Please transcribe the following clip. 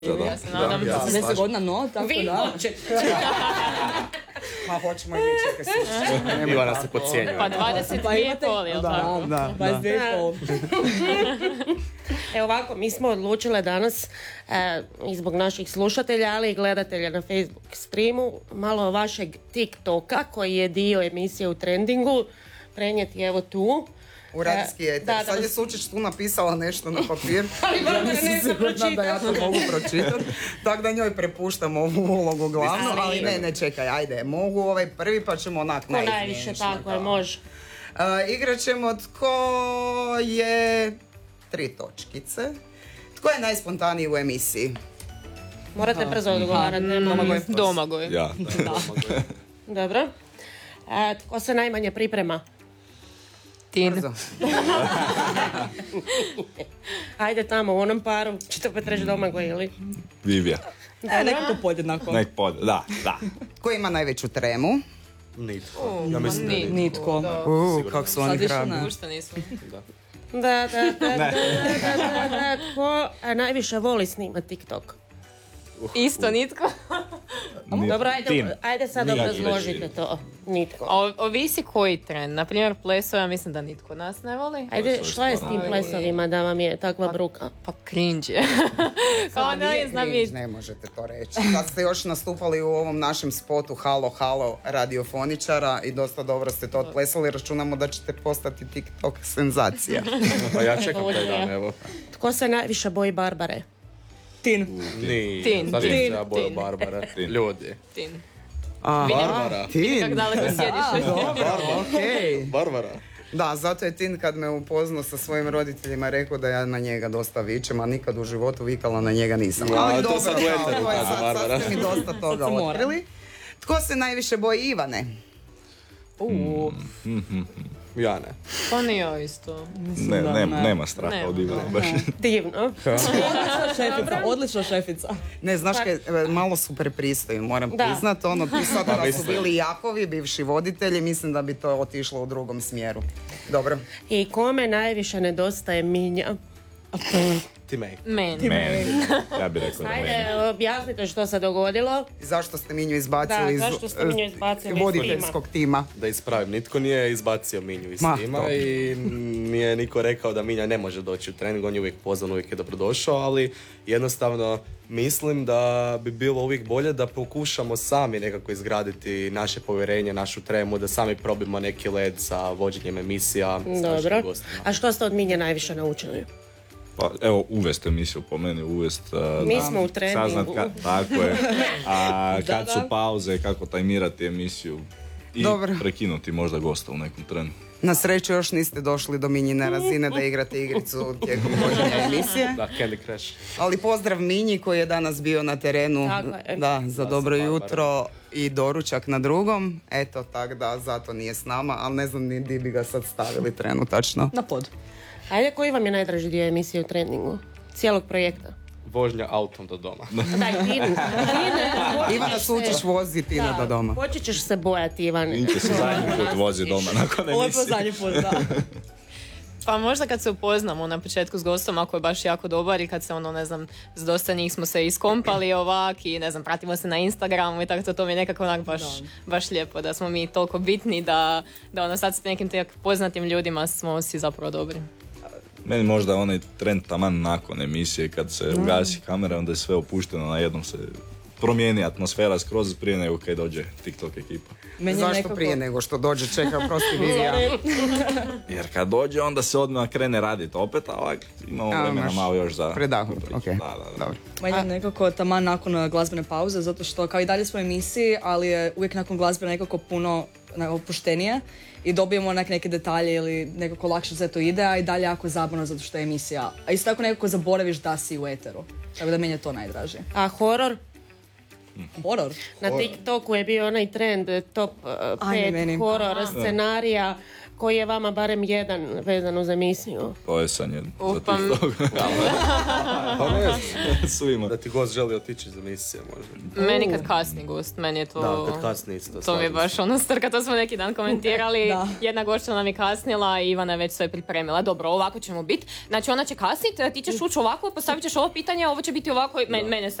Ja se nadam. 10 godina, no, tako Vi da. hoćete. Ma hoćemo i mi, čekaj se. Ivana se podcjenjuje. Pa 22,5, jel tako? Da. 22,5. Evo ovako, mi smo odlučile danas i zbog naših slušatelja, ali i gledatelja na Facebook streamu, malo vašeg TikToka koji je dio emisije u trendingu, prenijeti evo tu. U radijski eter. Da, Sad je Sučić tu napisala nešto na papir. Ali Ja Barbara nisam ne zna sigurna da ja to pročitati. mogu pročitati. Tako da njoj prepuštam ovu ulogu glavnu, ali ne, čekaj, ajde. Mogu ovaj prvi pa ćemo onak Ko najviše, tako je, može. Igrat ćemo tko je 3 točkice. Tko je najspontaniji u emisiji? Morate brzo odgovarati, nema. Domagoj. Ja. Dobro. Tko se najmanje priprema? Tin. Brzo. Ajde tamo u onom paru, ćete opet reći Domagoj ili? Vivija. Nekako podjednako. Da. Tko ima najveću tremu? Nitko. Ja mislim da nitko. Nitko. Kako su oni Sad više hrabri. ne. Ušta nismo. Da. Tko najviše voli snimati TikTok? Isto nitko. Dobro, Tin. ajde sad Nikaki obrazložite veći. to. Nitko. Ovisi koji trend. Naprimjer, plesova, ja mislim da nitko nas ne voli. Ajde, što je s tim plesovima da vam je takva bruka? Pa cringe je. Kao ne znam Cringe, ne možete to reći. Kad ste još nastupali u ovom našem spotu Halo radiofoničara i dosta dobro ste to otplesali, računamo da ćete postati TikTok senzacija. Pa ja čekam taj dan, evo. Tko se najviše boji Barbare? Tin. Tin. Sad Tin. se ja boju Barbara. Ljudi. Tin. Aha, Barbara. Kako Tin. daleko sjediš. Okej. Barbara. Da, zato je Tin kad me upoznao sa svojim roditeljima rekao da ja na njega dosta vičem, a nikad u životu vikala na njega nisam. Ja, Ali to dobro, sad u eteru ovo je kaže sad Barbara. ste mi dosta toga Sad se mora. otkrili. Tko se najviše boji Ivane? Ja ne. Pa ni ja isto. Nema straha Nema. od Ivane. Baš. Divno. Odlična šefica. Ne, znaš kaj, malo su prepristojni, moram Da. priznat, ono, ti sad da su mislim. bili Jakovi, bivši voditelji, mislim da bi to otišlo u drugom smjeru. Dobro. I kome najviše nedostaje Minja? Ti mej. Meni. Ja bih rekao da meni. Ajde, objasnite što se dogodilo. I zašto ste Minju izbacili Da, zašto ste Minju izbacili iz voditeljskog tima? Da ispravim, nitko nije izbacio Minju iz Ma, tima dobro. i nije niko rekao da Minja ne može doći u trening, on je uvijek pozvan, uvijek je dobrodošao, ali jednostavno mislim da bi bilo uvijek bolje da pokušamo sami nekako izgraditi naše povjerenje, našu tremu, da sami probimo neki led sa vođenjem emisija s našim Dobro. gostima. A što ste od Minje najviše naučili? Pa evo, uvest emisiju po meni, Mi smo u treningu. saznat tako je, kad su pauze, kako tajmirati emisiju i Dobro. prekinuti možda gosta u nekom trenu. Na sreću još niste došli do Minjine razine da igrate igricu tijekom vođenja emisije. Da, Candy Crush. Ali pozdrav Minji koji je danas bio na terenu Tako je. da, za dobro Barbara. jutro i doručak na drugom. Eto, tak da, zato nije s nama, ali ne znam ni di bi ga sad stavili trenutačno. Na pod. Ajde, koji vam je najdraži dio emisije u treningu? Cijelog projekta? Vožnja autom do doma. Daj, Ivana Sučić vozi Tina do doma. Počet ćeš se bojati, Ivan. Inče se zadnji put vozi doma nakon Ovo je emisije. zadnji put, da. Pa možda kad se upoznamo na početku s gostom, ako je baš jako dobar i kad se ne znam, s dosta njih smo se iskompali ovak i ne znam, pratimo se na Instagramu i tako to mi je nekako onak baš lijepo da smo mi toliko bitni da sad s nekim tak poznatim ljudima smo si zapravo dobri. Meni možda onaj trend taman nakon emisije kad se ugasi kamera, onda je sve opušteno, na jednom se promijeni atmosfera skroz prije nego kad dođe TikTok ekipa. Meni je Zašto nekako... prije nego što dođe, čeka, prosti Vivija. Jer kad dođe onda se odmah krene raditi opet, a ovak imamo vremena imaš malo još za... predahnut, priču. okej. Da. Dobro. Meni je nekako taman nakon glazbene pauze, zato što kao i dalje smo u emisiji, ali je uvijek nakon glazbe nekako puno opuštenije i dobijemo neke detalje ili nekako lakše sve to ide, a i dalje jako zabavno zato što je emisija. A isto tako nekako zaboraviš da si u eteru. Tako da meni je to najdraže. A horor? Horor. Na TikToku je bio onaj trend top Ajme 5 meni. horor scenarija koji je vama barem jedan vezan uz emisiju? Pojesan je. Pa Pa ne, svima. Da ti gost želi otići iz emisije, možda. meni kad kasni gost, meni je to... Da, kad kasni isto. To mi je slažem baš se. ono strka, to smo neki dan komentirali. Da. Jedna gošća nam je kasnila i Ivana je već sve pripremila. Dobro, ovako ćemo biti. Znači ona će kasniti, ti ćeš ući ovako, postavit ćeš ovo pitanje, ovo će biti ovako. Mene